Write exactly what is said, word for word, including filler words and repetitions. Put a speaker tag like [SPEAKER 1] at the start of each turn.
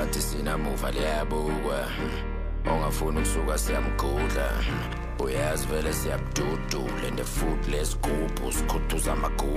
[SPEAKER 1] but sinamuva liyabukwa. Ongafuna ukusuka siyamgudla. Uyazi vele siyabududula and the foodless group usikhutuza amagula.